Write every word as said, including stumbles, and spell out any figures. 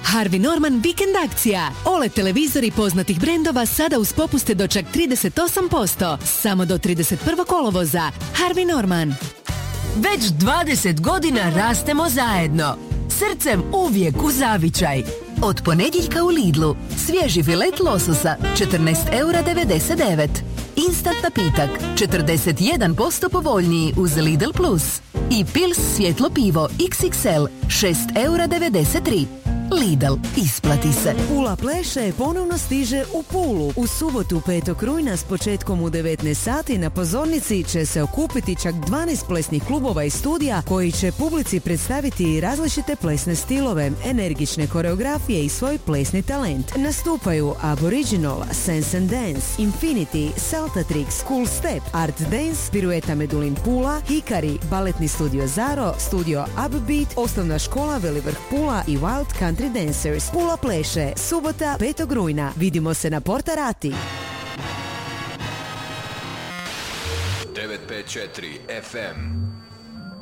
Harvey Norman vikend akcija. O L E D televizori poznatih brendova sada uz popuste do čak trideset osam posto. Samo do trideset prvog kolovoza. Harvey Norman. Već dvadeset godina rastemo zajedno. Srcem uvijek u zavičaj. Od ponedjeljka u Lidlu. Svježi filet lososa četrnaest eura devedeset devet. Instant napitak četrdeset jedan posto povoljniji uz Lidl Plus. I Pils svjetlo pivo iks iks el šest eura devedeset tri. Lidl, isplati se. Pula pleše ponovno stiže u Pulu. U subotu petog rujna s početkom u devetnaest sati na pozornici će se okupiti čak dvanaest plesnih klubova i studija koji će publici predstaviti različite plesne stilove, energične koreografije i svoj plesni talent. Nastupaju Aboriginal, Sense and Dance, Infinity, Salta Tricks, Cool Step, Art Dance, Pirueta Medulin Pula, Hikari, Baletni studio Zaro, studio Upbeat, Osnovna škola Velivrh Pula i Wild Country Dancers. Pula pleše, subota petog rujna. Vidimo se na Portarati. devet pet četiri ef em